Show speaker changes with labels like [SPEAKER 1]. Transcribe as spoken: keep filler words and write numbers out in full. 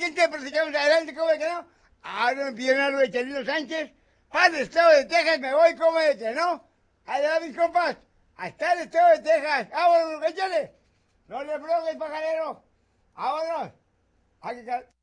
[SPEAKER 1] quince practicamos adelante, ¿cómo de que no? Ahora me pidieron algo de Chalino Sánchez. Para el estado de Texas me voy, ¿cómo de que no? Allá mis compas, hasta el estado de Texas. ¡Vámonos, échale! No le flojes, pajarero. ¡Vámonos! Aquí está.